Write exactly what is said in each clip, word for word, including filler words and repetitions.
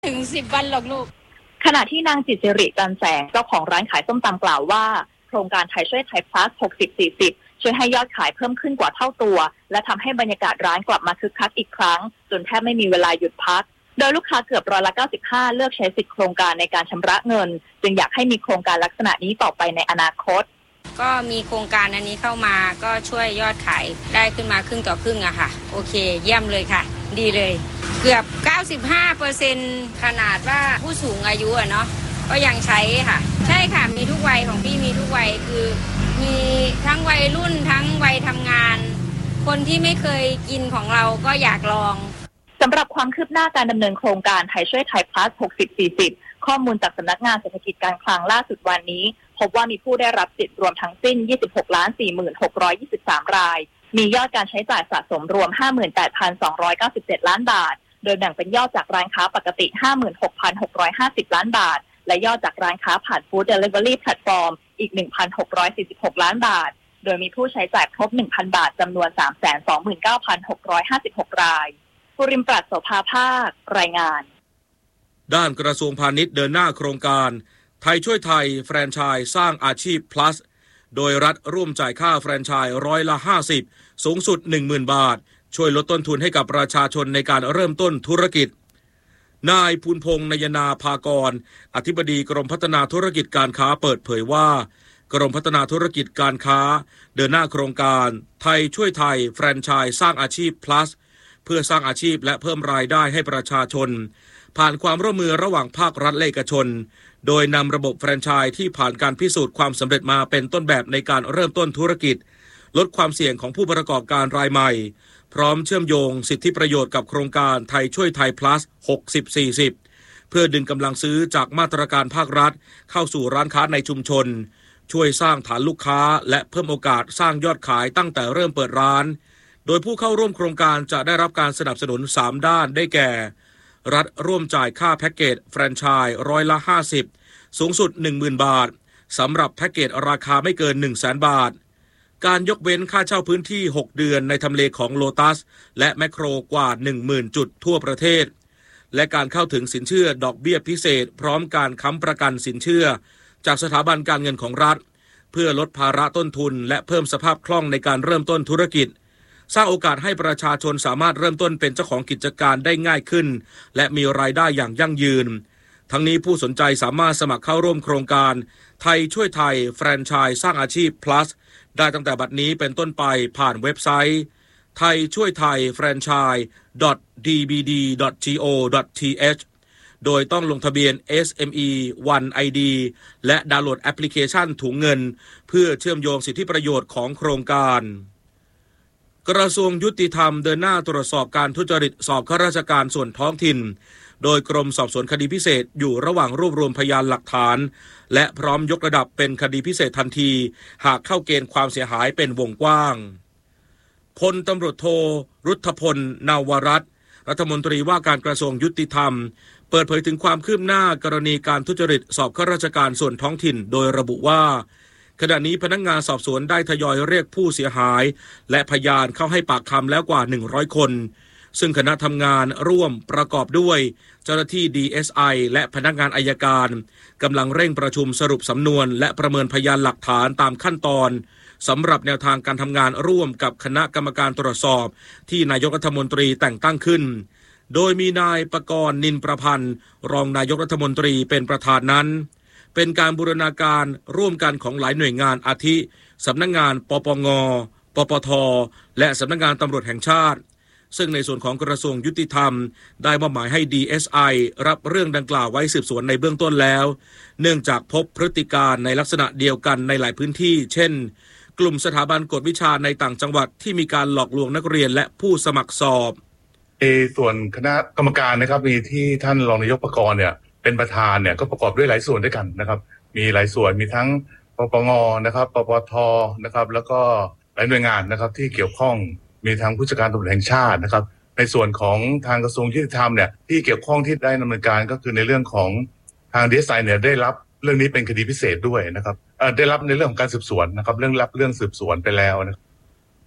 ถึงสิบวันหรอกลูกขณะที่นางจิตสิริจันแสงเจ้าของร้านขายส้มตำกล่าวว่าโครงการไทยช่วยไทยพลัส หกสิบ สี่สิบ ช่วยให้ยอดขายเพิ่มขึ้นกว่าเท่าตัวและทำให้บรรยากาศร้านกลับมาคึกคักอีกครั้งจนแทบไม่มีเวลาหยุดพักโดยลูกค้าเกือบร้อยละเก้าสิบห้าเลือกใช้สิทธิโครงการในการชำระเงินจึงอยากให้มีโครงการลักษณะนี้ต่อไปในอนาคตก็มีโครงการอันนี้เข้ามาก็ช่วยยอดขายได้ขึ้นมาครึ่งต่อครึ่งอะค่ะโอเคเยี่ยมเลยค่ะดีเลยเกือบ เก้าสิบห้าเปอร์เซ็นต์ ขนาดว่าผู้สูงอายุอะเนาะก็ยังใช้ค่ะใช่ค่ะมีทุกวัยของพี่มีทุกวัยคือมีทั้งวัยรุ่นทั้งวัยทำงานคนที่ไม่เคยกินของเราก็อยากลองสำหรับความคืบหน้าการดำเนินโครงการไทยช่วยไทยพลัส หกสิบ สี่สิบ ข้อมูลจากสำนักงานเศรษฐกิจการคลังล่าสุดวันนี้พบว่ามีผู้ได้รับสิทธิ์รวมทั้งสิ้น ยี่สิบหกล้านสี่หมื่นหกร้อยยี่สิบสาม รายมียอดการใช้จ่ายสะสมรวม ห้าหมื่นแปดพันสองร้อยเก้าสิบเจ็ด ล้านบาทโดยแบ่งเป็นยอดจากร้านค้าปกติ ห้าหมื่นหกพันหกร้อยห้าสิบ ล้านบาทและยอดจากร้านค้าผ่านฟู้ดเดลิเวอรี่แพลตฟอร์มอีก หนึ่งพันหกร้อยสี่สิบหก ล้านบาทโดยมีผู้ใช้จ่ายครบ หนึ่งพัน บาทจำนวน สามแสนสองหมื่นเก้าพันหกร้อยห้าสิบหก รายภูริมปราชโสภาภาครายงานด้านกระทรวงพาณิชย์เดินหน้าโครงการไทยช่วยไทยแฟรนไชส์สร้างอาชีพ plus โดยรัฐร่วมจ่ายค่าแฟรนไชส์ร้อยละห้าสิบสูงสุด หนึ่งหมื่น บาทช่วยลดต้นทุนให้กับประชาชนในการเริ่มต้นธุรกิจนายภูลพงษ์นยนาภากรอธิบดีกรมพัฒนาธุรกิจการค้าเปิดเผยว่ากรมพัฒนาธุรกิจการค้าเดินหน้าโครงการไทยช่วยไทยแฟรนไชส์สร้างอาชีพ plus เพื่อสร้างอาชีพและเพิ่มรายได้ให้ประชาชนผ่านความร่วมมือระหว่างภาครัฐและเอกชนโดยนำระบบแฟรนไชส์ที่ผ่านการพิสูจน์ความสำเร็จมาเป็นต้นแบบในการเริ่มต้นธุรกิจลดความเสี่ยงของผู้ประกอบการรายใหม่พร้อมเชื่อมโยงสิทธิประโยชน์กับโครงการไทยช่วยไทย plus หกสิบ สี่สิบ เพื่อดึงกำลังซื้อจากมาตรการภาครัฐเข้าสู่ร้านค้าในชุมชนช่วยสร้างฐานลูกค้าและเพิ่มโอกาสสร้างยอดขายตั้งแต่เริ่มเปิดร้านโดยผู้เข้าร่วมโครงการจะได้รับการสนับสนุนสามด้านได้แก่รัฐร่วมจ่ายค่าแพ็กเกจแฟรนไชส์ร้อยละห้าสิบสูงสุด หนึ่งหมื่น บาทสำหรับแพ็กเกจราคาไม่เกิน หนึ่งแสน บาทการยกเว้นค่าเช่าพื้นที่หกเดือนในทำเลของโลตัสและแมคโครกว่า หนึ่งหมื่น จุดทั่วประเทศและการเข้าถึงสินเชื่อดอกเบี้ยพิเศษพร้อมการค้ำประกันสินเชื่อจากสถาบันการเงินของรัฐเพื่อลดภาระต้นทุนและเพิ่มสภาพคล่องในการเริ่มต้นธุรกิจสร้างโอกาสให้ประชาชนสามารถเริ่มต้นเป็นเจ้าของกิจการได้ง่ายขึ้นและมีรายได้อย่างยั่งยืนทั้งนี้ผู้สนใจสามารถสมัครเข้าร่วมโครงการไทยช่วยไทยแฟรนไชส์สร้างอาชีพ plus ได้ตั้งแต่บัดนี้เป็นต้นไปผ่านเว็บไซต์ไทยช่วยไทยแฟรนไชส์ ดอท ดี บี ดี ดอท โก ดอท ที เอช โดยต้องลงทะเบียน เอส เอ็ม อี วัน ไอ ดี และดาวน์โหลดแอปพลิเคชันถุงเงินเพื่อเชื่อมโยงสิทธิประโยชน์ของโครงการกระทรวงยุติธรรมเดินหน้าตรวจสอบการทุจริตสอบข้าราชการส่วนท้องถิ่นโดยกรมสอบสวนคดีพิเศษอยู่ระหว่างรวบรวมพยานหลักฐานและพร้อมยกระดับเป็นคดีพิเศษทันทีหากเข้าเกณฑ์ความเสียหายเป็นวงกว้างพลตำรวจโทรุทธพลนาวรัตน์รัฐมนตรีว่าการกระทรวงยุติธรรมเปิดเผยถึงความคืบหน้ากรณีการทุจริตสอบข้าราชการส่วนท้องถิ่นโดยระบุว่าขณะนี้พนักงานสอบสวนได้ทยอยเรียกผู้เสียหายและพยานเข้าให้ปากคำแล้วกว่าหนึ่งร้อยคนซึ่งคณะทำงานร่วมประกอบด้วยเจ้าหน้าที่ ดี เอส ไอ และพนักงานอัยการกำลังเร่งประชุมสรุปสำนวนและประเมินพยานหลักฐานตามขั้นตอนสำหรับแนวทางการทำงานร่วมกับคณะกรรมการตรวจสอบที่นายกรัฐมนตรีแต่งตั้งขึ้นโดยมีนายปกรณ์นินประพันธ์รองนายกรัฐมนตรีเป็นประธานนั้นเป็นการบูรณาการร่วมกันของหลายหน่วยงานอาทิสำนักงานปปงปปทและสำนักงานตำรวจแห่งชาติซึ่งในส่วนของกระทรวงยุติธรรมได้มอบหมายให้ ดี เอส ไอ รับเรื่องดังกล่าวไว้สืบสวนในเบื้องต้นแล้วเนื่องจากพบพฤติการในลักษณะเดียวกันในหลายพื้นที่เช่นกลุ่มสถาบันกวดวิชาในต่างจังหวัดที่มีการหลอกลวงนักเรียนและผู้สมัครสอบในส่วนคณะกรรมการนะครับมีที่ท่านรองนายกปกรณ์เนี่ยเป็นประธานเนี่ยก็ประกอบด้วยหลายส่วนด้วยกันนะครับมีหลายส่วนมีทั้งปปงนะครับปปทนะครับแล้วก็หลายหน่วยงานนะครับที่เกี่ยวข้องมีทางผู้จัดการตำรวจแห่งชาตินะครับในส่วนของทางกระทรวงยุติธรรมเนี่ยที่เกี่ยวข้องที่ได้ดำเนินการก็คือในเรื่องของทาง ดี เอส ไอ เนี่ยได้รับเรื่องนี้เป็นคดีพิเศษด้วยนะครับเอ่อได้รับในเรื่องของการสืบสวนนะครับเรื่องรับเรื่องสืบสวนไปแล้วนะ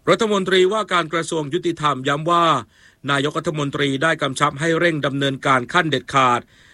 รัฐมนตรีว่าการกระทรวงยุติธรรมย้ำว่านายกรัฐมนตรีได้กำชับให้เร่งดำเนินการขั้นเด็ดขาด